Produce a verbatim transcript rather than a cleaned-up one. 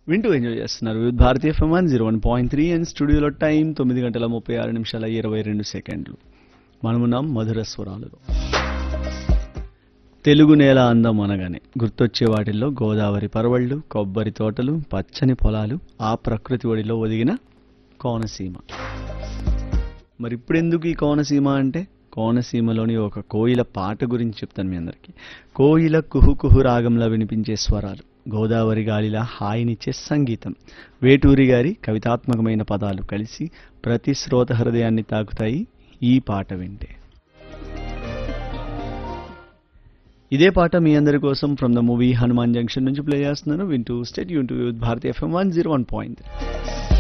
వింటూ ఎంజాయ్ చేస్తున్నారు with Bharatiya FM one zero one point three and స్టూడియోలో time తొమ్మిది గంటల ముప్పై ఆరు నిమిషాల ఇరవై రెండు సెకండ్లు. మనమున్నాం మధుర స్వరాలలో. తెలుగు నేల అందం అనగానే గుర్తొచ్చే వాటిల్లో గోదావరి పరవళ్ళు, కొబ్బరి తోటలు, పచ్చని పొలాలు, ఆ ప్రకృతి ఒడిలో ఒదిగిన కోనసీమ. మరి ఇప్పుడెందుకు ఈ కోనసీమ అంటే, కోనసీమలోని ఒక కోయిల పాట గురించి చెప్తాను మీ అందరికీ. కోయిల కుహు కుహు రాగంలా వినిపించే స్వరాలు, గోదావరి గాలిలా హాయినిచ్చే సంగీతం, వేటూరి గారి కవితాత్మకమైన పదాలు కలిసి ప్రతి శ్రోత హృదయాన్ని తాకుతాయి ఈ పాట వింటే. ఇదే పాట మీ అందరి కోసం from the movie Hanuman junction నుంచి ప్లే చేస్తున్నాను. వింటూ state Yoon to Bharatiya FM one zero one point